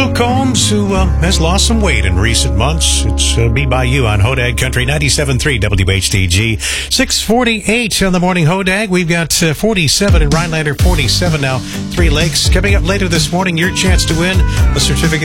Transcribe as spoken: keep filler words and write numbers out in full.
Luke Combs, who uh, has lost some weight in recent months. It's uh, Be By You on Hodag Country ninety-seven point three W H D G. six forty-eight on the morning Hodag. We've got uh, forty-seven in Rhinelander, forty-seven now. Three Lakes. Coming up later this morning, your chance to win a certificate